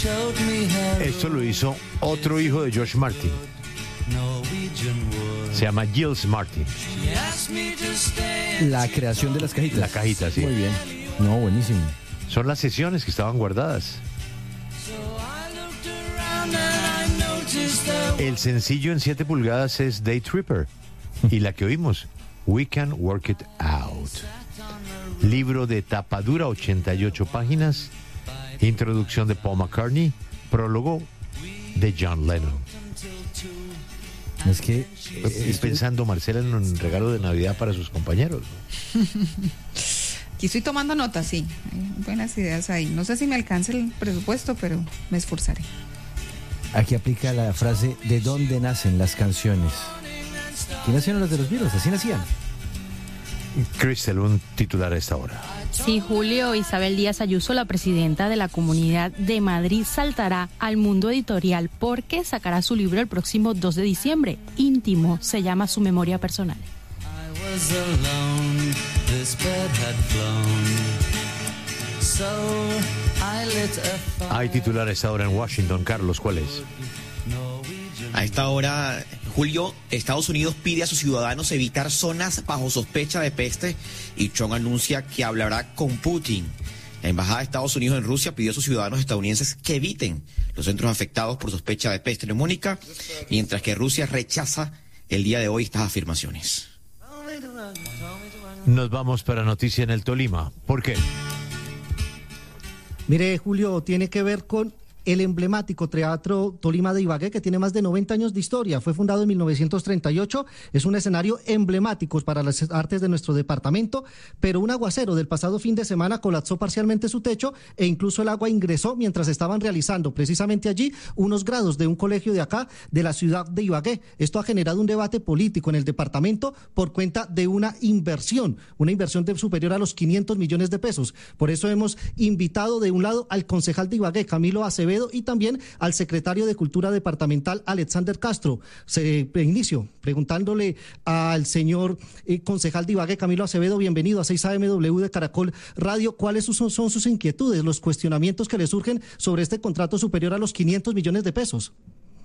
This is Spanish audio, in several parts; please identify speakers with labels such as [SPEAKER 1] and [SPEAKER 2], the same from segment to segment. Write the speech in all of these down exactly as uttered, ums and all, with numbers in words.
[SPEAKER 1] Esto lo hizo otro hijo de George Martin. Se llama Giles Martin.
[SPEAKER 2] La creación de las cajitas.
[SPEAKER 1] La cajita, sí.
[SPEAKER 2] Muy bien. No, buenísimo.
[SPEAKER 1] Son las sesiones que estaban guardadas. El sencillo en siete pulgadas es Day Tripper. Y la que oímos, We Can Work It Out. Libro de tapadura, ochenta y ocho páginas. Introducción de Paul McCartney. Prólogo de John Lennon.
[SPEAKER 2] Es que...
[SPEAKER 1] Estoy pensando, Marcela, en un regalo de Navidad para sus compañeros.
[SPEAKER 3] Aquí estoy tomando notas, sí. Hay buenas ideas ahí. No sé si me alcance el presupuesto, pero me esforzaré.
[SPEAKER 2] Aquí aplica la frase ¿de dónde nacen las canciones? ¿Quién nacieron las de los Beatles? Así nacían.
[SPEAKER 1] Crystal, un titular a esta hora.
[SPEAKER 4] Sí, Julio, Isabel Díaz Ayuso, la presidenta de la Comunidad de Madrid, saltará al mundo editorial porque sacará su libro el próximo dos de diciembre. Íntimo, se llama su memoria personal.
[SPEAKER 1] Hay titular a esta hora en Washington. Carlos, ¿cuál es?
[SPEAKER 5] A esta hora, Julio, Estados Unidos pide a sus ciudadanos evitar zonas bajo sospecha de peste y Trump anuncia que hablará con Putin. La Embajada de Estados Unidos en Rusia pidió a sus ciudadanos estadounidenses que eviten los centros afectados por sospecha de peste neumónica, mientras que Rusia rechaza el día de hoy estas afirmaciones.
[SPEAKER 1] Nos vamos para noticia en el Tolima. ¿Por qué?
[SPEAKER 6] Mire, Julio, tiene que ver con el emblemático Teatro Tolima de Ibagué, que tiene más de noventa años de historia. Fue fundado en mil novecientos treinta y ocho, es un escenario emblemático para las artes de nuestro departamento, pero un aguacero del pasado fin de semana colapsó parcialmente su techo e incluso el agua ingresó mientras estaban realizando precisamente allí unos grados de un colegio de acá, de la ciudad de Ibagué. Esto ha generado un debate político en el departamento por cuenta de una inversión, una inversión de superior a los quinientos millones de pesos. Por eso hemos invitado de un lado al concejal de Ibagué, Camilo Acevedo, y también al secretario de Cultura Departamental, Alexander Castro. Se inicio preguntándole al señor eh, concejal de Ibagué, Camilo Acevedo, bienvenido a seis A M W de Caracol Radio. ¿Cuáles son, son sus inquietudes, los cuestionamientos que le surgen sobre este contrato superior a los quinientos millones de pesos?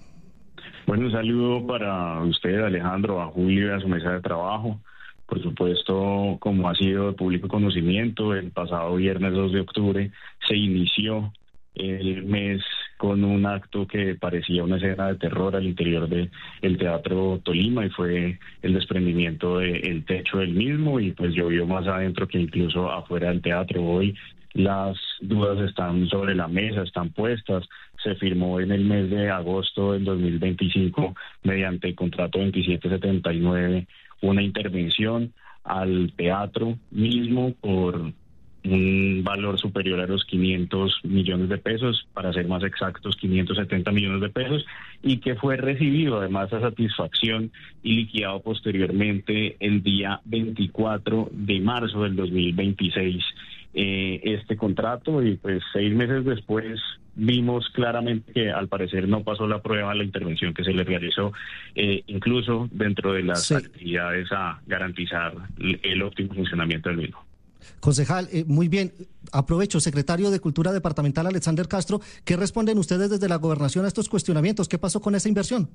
[SPEAKER 7] Bueno, un saludo para usted, Alejandro, a Julio y a su mesa de trabajo. Por supuesto, como ha sido de público conocimiento, el pasado viernes dos de octubre se inició el mes con un acto que parecía una escena de terror al interior del de Teatro Tolima, y fue el desprendimiento del techo del mismo, y pues llovió más adentro que incluso afuera del teatro. Hoy las dudas están sobre la mesa, están puestas. Se firmó en el mes de agosto del dos mil veinticinco mediante el contrato veintisiete setenta y nueve una intervención al teatro mismo por un valor superior a los quinientos millones de pesos, para ser más exactos, quinientos setenta millones de pesos, y que fue recibido además a satisfacción y liquidado posteriormente el día veinticuatro de marzo del dos mil veintiséis eh, este contrato, y pues seis meses después vimos claramente que al parecer no pasó la prueba la intervención que se le realizó, eh, incluso dentro de las sí. actividades a garantizar el, el óptimo funcionamiento del mismo.
[SPEAKER 6] Concejal, eh, muy bien, aprovecho, secretario de Cultura Departamental Alexander Castro, ¿qué responden ustedes desde la gobernación a estos cuestionamientos? ¿Qué pasó con esa inversión?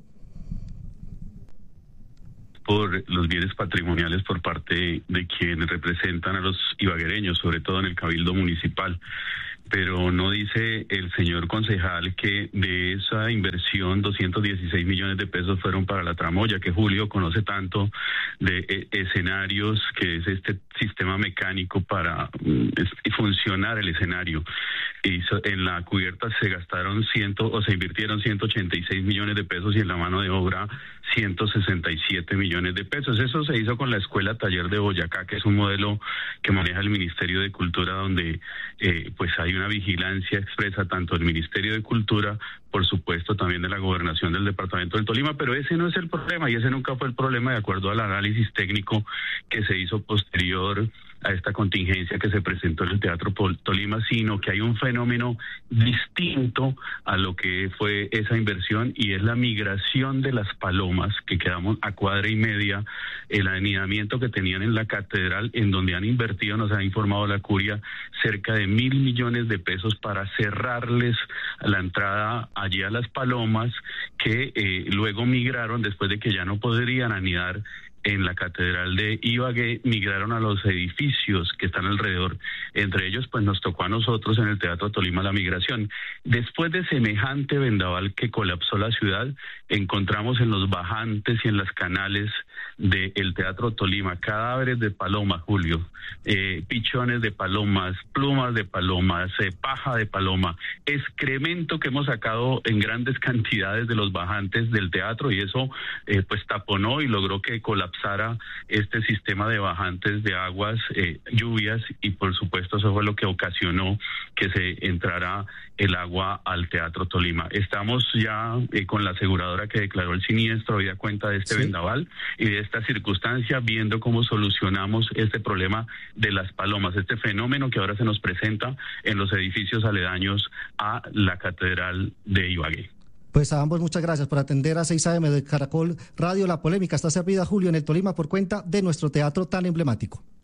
[SPEAKER 8] Por los bienes patrimoniales por parte de quienes representan a los ibaguereños, sobre todo en el Cabildo Municipal. Pero no dice el señor concejal que de esa inversión doscientos dieciséis millones de pesos fueron para la tramoya, que Julio conoce tanto de eh, escenarios, que es este sistema mecánico para mm, es, funcionar el escenario. Y so, en la cubierta se gastaron ciento o se invirtieron ciento ochenta y seis millones de pesos y en la mano de obra ciento sesenta y siete millones de pesos. Eso se hizo con la Escuela Taller de Boyacá, que es un modelo que maneja el Ministerio de Cultura, donde eh, pues hay una vigilancia expresa tanto del Ministerio de Cultura, por supuesto también de la Gobernación del Departamento del Tolima, pero ese no es el problema y ese nunca fue el problema de acuerdo al análisis técnico que se hizo posterior a esta contingencia que se presentó en el Teatro Tolima, sino que hay un fenómeno distinto a lo que fue esa inversión, y es la migración de las palomas, que quedamos a cuadra y media, el anidamiento que tenían en la catedral, en donde han invertido, nos ha informado la curia, cerca de mil millones de pesos para cerrarles la entrada allí a las palomas, que eh, luego migraron, después de que ya no podrían anidar en la catedral de Ibagué, migraron a los edificios que están alrededor. Entre ellos, pues nos tocó a nosotros en el Teatro Tolima la migración. Después de semejante vendaval que colapsó la ciudad, encontramos en los bajantes y en las canales del Teatro Tolima cadáveres de palomas, Julio, eh, pichones de palomas, plumas de palomas, eh, paja de paloma, excremento que hemos sacado en grandes cantidades de los bajantes del teatro, y eso eh, pues taponó y logró que colapsara este sistema de bajantes de aguas, eh, lluvias, y por supuesto eso fue lo que ocasionó que se entrara el agua al Teatro Tolima. Estamos ya eh, con la aseguradora que declaró el siniestro, habida cuenta de este sí. vendaval y de esta circunstancia, viendo cómo solucionamos este problema de las palomas, este fenómeno que ahora se nos presenta en los edificios aledaños a la Catedral de Ibagué.
[SPEAKER 6] Pues a ambos muchas gracias por atender a seis A M de Caracol Radio. La polémica está servida, Julio, en el Tolima por cuenta de nuestro teatro tan emblemático.